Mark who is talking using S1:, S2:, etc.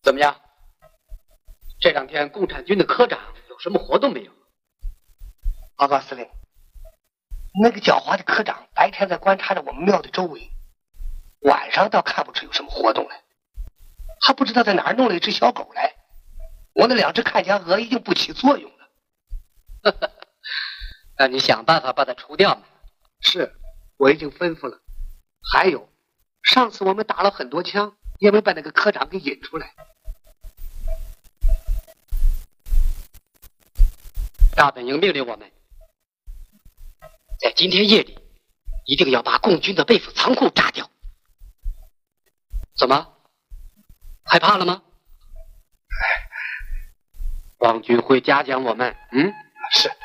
S1: 怎么样？这两天共产军的科长有什么活动没有？
S2: 报告司令，那个狡猾的科长白天在观察着我们庙的周围，晚上倒看不出有什么活动来。还不知道在哪儿弄了一只小狗来，我那2只看家鹅已经不起作用了。
S1: 那你想办法把它除掉嘛。
S2: 是，我已经吩咐了。还有，上次我们打了很多枪，也没把那个科长给引出来。
S1: 大本营命令我们，在今天夜里，一定要把共军的被俘仓库炸掉。怎么？害怕了吗？皇军会嘉奖我们。
S2: 是。